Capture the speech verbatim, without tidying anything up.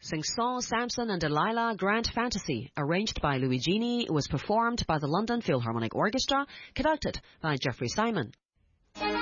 Sing Song, Samson and Delilah, Grand Fantasy, arranged by Luigini, was performed by the London Philharmonic Orchestra, conducted by Jeffrey Simon.